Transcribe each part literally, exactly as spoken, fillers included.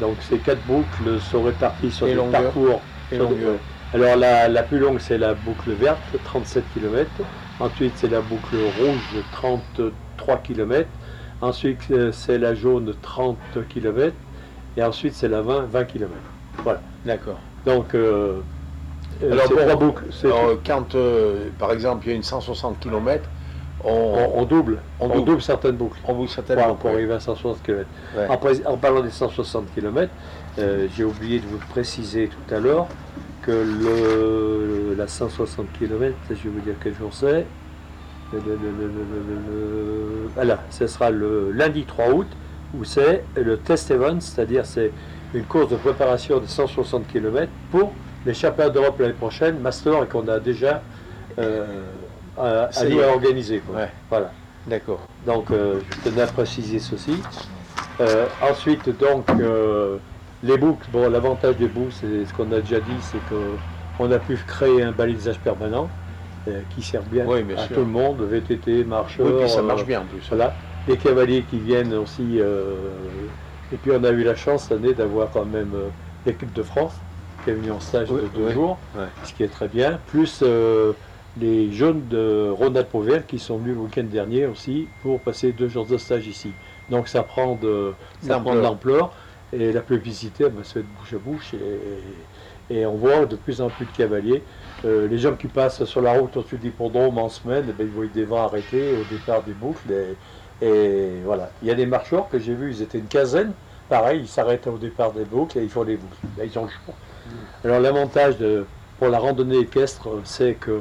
Donc ces quatre boucles sont réparties sur et des longueur. parcours. Et sur longueur. Des, alors la, la plus longue c'est la boucle verte, trente-sept kilomètres. Ensuite c'est la boucle rouge, trente-trois kilomètres. Ensuite c'est la jaune, trente kilomètres. Et ensuite c'est la vingt, vingt kilomètres. Voilà. D'accord. Donc euh, alors c'est pour, trois boucles. alors, quand euh, par exemple il y a une cent soixante kilomètres, on, on, on double. On, on double. double certaines boucles. On double certaines pour, boucles. Pour arriver à cent soixante kilomètres. Ouais. En, en parlant des cent soixante kilomètres, euh, j'ai oublié de vous préciser tout à l'heure que le, la cent soixante kilomètres, je vais vous dire quel jour c'est. Le, le, le, le, voilà, ce sera le lundi trois août, où c'est le test event, c'est-à-dire c'est une course de préparation de cent soixante kilomètres pour les championnats d'Europe l'année prochaine, master, et qu'on a déjà euh, à, à lui organiser. Quoi. Ouais. Voilà. D'accord. Donc euh, je tenais à préciser ceci. Euh, ensuite, donc, euh, les boucles, bon, l'avantage des boucles, c'est ce qu'on a déjà dit, c'est qu'on a pu créer un balisage permanent euh, qui sert bien, oui, bien à sûr. tout le monde, V T T, marcheurs. Oui, puis ça marche euh, bien en plus. Voilà. Les cavaliers qui viennent aussi. Euh, et puis on a eu la chance cette année d'avoir quand même euh, l'équipe de France qui est venue en stage oui, de deux oui. jours, Ouais. ce qui est très bien. Plus euh, les jeunes de Ronald Pauvel qui sont venus le week-end dernier aussi pour passer deux jours de stage ici. Donc ça prend de, ça prend de l'ampleur et la publicité ben, se fait de bouche à bouche et, et on voit de plus en plus de cavaliers. Euh, les gens qui passent sur la route au-dessus d'Hippodrome en semaine, eh ben, ils voient des vents arrêtés au départ des boucles et, et voilà. Il y a des marcheurs que j'ai vus, ils étaient une quinzaine, pareil, ils s'arrêtent au départ des boucles et ils font les boucles. Là, ils ont le choix. Alors l'avantage de, pour la randonnée équestre, c'est que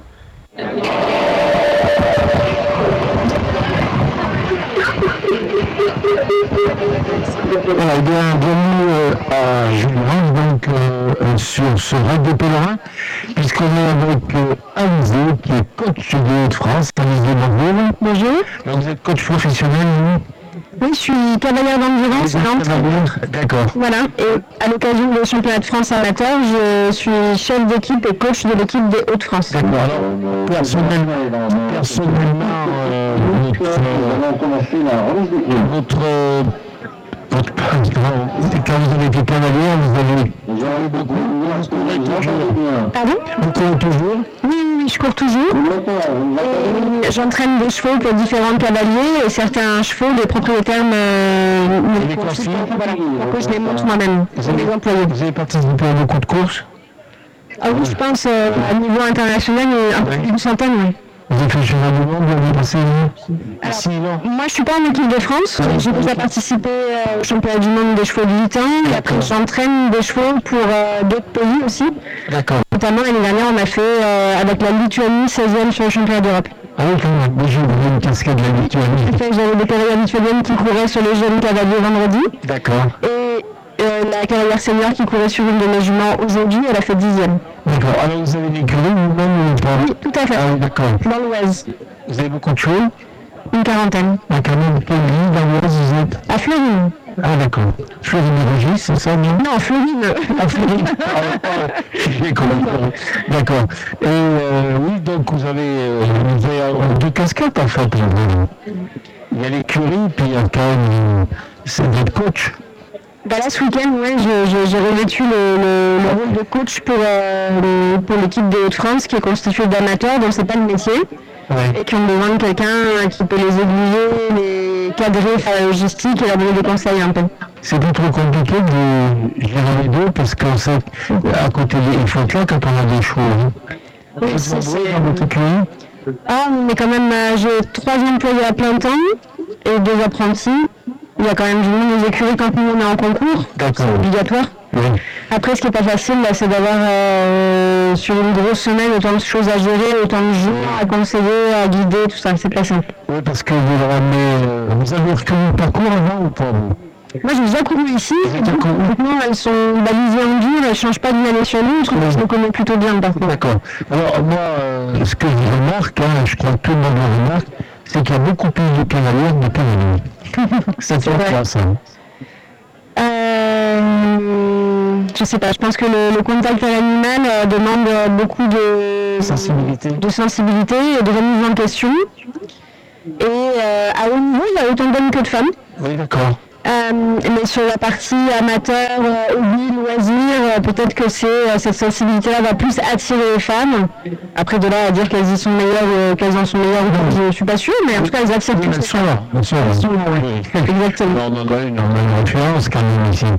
Voilà, eh bien, bienvenue euh, à Jules donc euh, euh, sur ce raid de pèlerins, puisqu'on est avec euh, Alizé, qui est coach de Hauts-de-France. Alizé, bonjour. Bonjour. Alors, vous êtes coach professionnel, vous? Oui, je suis cavalière d'endurance. D'accord. Voilà, et à l'occasion des championnats de France amateur, je suis chef d'équipe et coach de l'équipe des Hauts-de-France. D'accord, alors personnellement, personnellement euh, notre, euh, votre, euh, votre, quand vous avez été cavalière, vous avez, vous avez beaucoup, vous courez toujours. Pardon? Vous courez toujours? Oui, oui, je cours toujours. Et j'entraîne des chevaux pour différents cavaliers et certains chevaux, les propriétaires me, me les consultent. Voilà, donc je les monte moi-même. Vous avez, vous avez participé à beaucoup de courses? Ah oui, je pense euh, à niveau international, un peu plus d'une centaine, oui. Vous avez fait championnat du monde, vous avez passé ici, non? Moi, je suis pas en équipe de France. J'ai déjà participé euh, au championnat du monde des chevaux de huit ans. Et après, j'entraîne des chevaux pour euh, d'autres pays aussi. D'accord. Notamment, l'année dernière, on a fait euh, avec la Lituanie seizième sur le championnat d'Europe. Ah oui, quand même. J'ai oublié une casquette de la Lituanie. J'avais des cavalières lituaniennes qui couraient sur les jeunes cavaliers vendredi. D'accord. Et euh, la cavalière senior qui courait sur une de mes juments aujourd'hui, elle a fait dixième. D'accord. Alors, vous avez une écurie vous-même ou pas? Oui, tout à fait. Ah oui, d'accord. Dans l'Oise. Vous avez beaucoup de chevaux? Une quarantaine. Ah, quand même, quelle ville dans l'Oise vous êtes? À Florine. Ah, d'accord. Florine et Régis, c'est ça, non? Non, Florine. Ah, Florine. J'ai compris. D'accord. Et euh, oui, donc vous avez, euh, vous avez deux casquettes, en fait. Il y a l'écurie, puis il y a quand même, c'est votre coach. Bah là, ce week-end, ouais, j'ai revêtu le, le, le rôle de coach pour, euh, pour l'équipe des Hauts-de-France qui est constituée d'amateurs, dont c'est pas le métier, ouais. Et qui ont besoin de quelqu'un qui peut les aiguiller, les cadrer, faire la logistique et leur donner des conseils un peu. C'est pas trop compliqué de gérer les deux parce qu'on sait à côté des il faut que là quand on a des chevaux. Hein. Oui, c'est dans votre écurie. Ah, mais quand même, euh, j'ai trois employés à plein temps et deux apprentis. Il y a quand même du monde aux écuries quand nous on est en concours, c'est obligatoire. Oui. Après, ce qui n'est pas facile, là, c'est d'avoir euh, sur une grosse semaine autant de choses à gérer, autant de jours à conseiller, à guider, tout ça, c'est pas simple. Oui, parce que vous, euh, vous avez reconnu le parcours avant ou pas vous? Moi, j'ai déjà couru ici. Maintenant, elles sont balisées en dur, elles ne changent pas d'une année sur l'autre, mais je me connais plutôt bien le parcours. D'accord. Alors, moi, euh, ce que je remarque, hein, je crois que tout le monde le remarque, c'est qu'il y a beaucoup plus de cavalières que de cavaliers. C'est sûr que ça. Euh, je sais pas, je pense que le, le contact à l'animal euh, demande euh, beaucoup de sensibilité. de sensibilité et de remise en question. Et euh, à haut niveau, il y a autant d'hommes que de femmes. Oui, d'accord. Euh, mais sur la partie amateur, euh, hobby, loisir, euh, peut-être que c'est, euh, cette sensibilité-là va plus attirer les femmes. Après, de là à dire qu'elles y sont meilleures, euh, qu'elles en sont meilleures, je ne suis pas sûre, mais en tout cas, elles attirent plus. Elles sont là, bien sûr. Elles sont là, oui. Exactement. On en a une, on a une référence quand même ici.